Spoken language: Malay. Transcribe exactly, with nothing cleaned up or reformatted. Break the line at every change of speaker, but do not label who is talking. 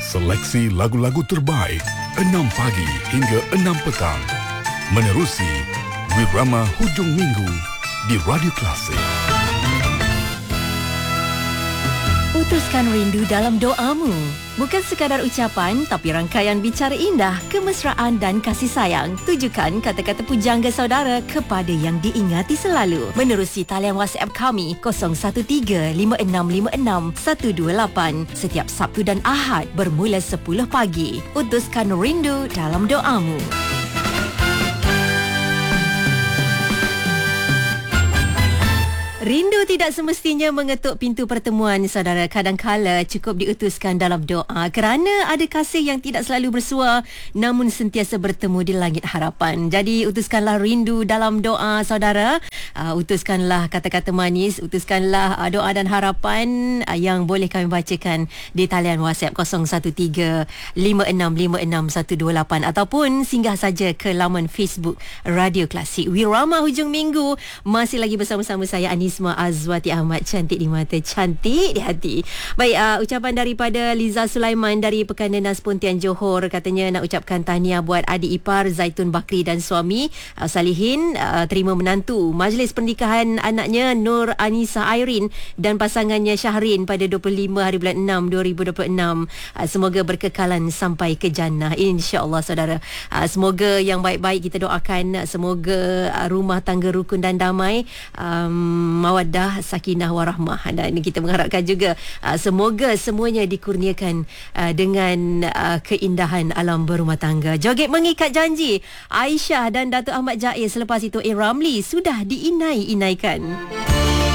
Seleksi lagu-lagu terbaik enam pagi hingga enam petang. Menerusi Wirama Hujung Minggu di Radio Klasik.
Utuskan rindu dalam doamu. Bukan sekadar ucapan, tapi rangkaian bicara indah, kemesraan dan kasih sayang. Tujukan kata-kata pujangga saudara kepada yang diingati selalu. Menerusi talian WhatsApp kami kosong satu tiga lima enam lima enam satu dua lapan setiap Sabtu dan Ahad bermula sepuluh pagi. Utuskan rindu dalam doamu. Rindu tidak semestinya mengetuk pintu pertemuan, saudara. Kadangkala cukup diutuskan dalam doa kerana ada kasih yang tidak selalu bersua namun sentiasa bertemu di langit harapan. Jadi utuskanlah rindu dalam doa, saudara. Uh, utuskanlah kata-kata manis, utuskanlah uh, doa dan harapan uh, yang boleh kami bacakan di talian WhatsApp kosong satu tiga lima enam lima enam satu dua lapan ataupun singgah saja ke laman Facebook Radio Klasik. Wirama Hujung Minggu masih lagi bersama-sama saya, Anis Azwati Ahmad. Cantik di mata, cantik di hati. Baik, uh, ucapan daripada Liza Sulaiman dari Pekan Nenas Pontian Johor. Katanya nak ucapkan tahniah buat adik ipar Zaitun Bakri dan suami uh, Salihin uh, terima menantu. Majlis pernikahan anaknya Nur Anissa Airin dan pasangannya Syahrin pada dua puluh lima hari bulan enam dua ribu dua puluh enam. Uh, semoga berkekalan sampai ke jannah, insya-Allah, saudara. Uh, semoga yang baik-baik kita doakan. Semoga uh, rumah tangga rukun dan damai, um, mawaddah, sakinah warahmah. Dan kita mengharapkan juga uh, semoga semuanya dikurniakan uh, dengan uh, keindahan alam berumah tangga. Joget mengikat janji Aisyah dan Datuk Ahmad Jaiz, selepas itu A. Ramli sudah diinai-inaikan.